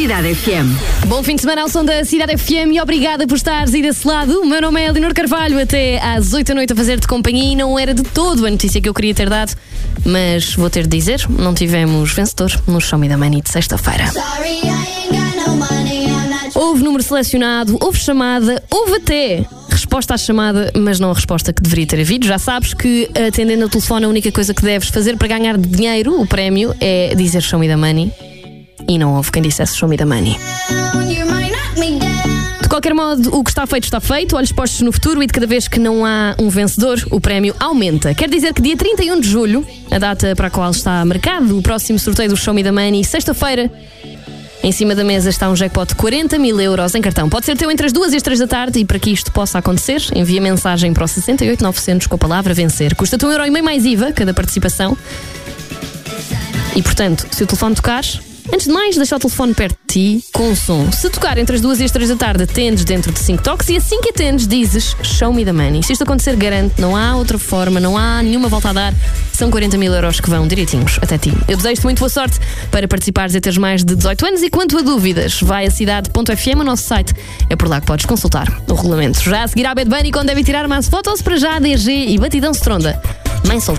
Cidade FM. Bom fim de semana ao som da Cidade FM e obrigada por estares aí desse lado. O meu nome é Leonor Carvalho, até às 8 da noite a fazer-te companhia e não era de todo a notícia que eu queria ter dado, mas vou ter de dizer, não tivemos vencedor no Show Me the Money de sexta-feira. Houve número selecionado, houve chamada, houve até resposta à chamada, mas não a resposta que deveria ter havido. Já sabes que atendendo ao telefone a única coisa que deves fazer para ganhar dinheiro, o prémio, é dizer Show Me the Money. E não houve quem dissesse Show Me the Money. De qualquer modo, o que está feito, olhos postos no futuro e de cada vez que não há um vencedor, o prémio aumenta. Quer dizer que dia 31 de julho, a data para a qual está marcado o próximo sorteio do Show Me the Money, sexta-feira, em cima da mesa está um jackpot de 40 mil euros em cartão. Pode ser teu entre as 2 e as 3 da tarde e para que isto possa acontecer, envia mensagem para o 68900 com a palavra vencer. Custa-te €1,5 mais IVA cada participação. E portanto, se o telefone tocares, antes de mais, deixa o telefone perto de ti com som. Se tocar entre as 2 e as 3 da tarde, atendes dentro de 5 toques e assim que atendes, dizes Show Me the Money. Se isto acontecer, garanto, não há outra forma, não há nenhuma volta a dar. São 40 mil euros que vão direitinhos até ti. Eu desejo-te muito boa sorte para participares e teres mais de 18 anos. E quanto a dúvidas, vai a cidade.fm, o nosso site. É por lá que podes consultar o regulamento. Já a seguir à Bad Bunny, quando deve tirar mais fotos, para já DG e Batidão Stronda. Mãe solteira.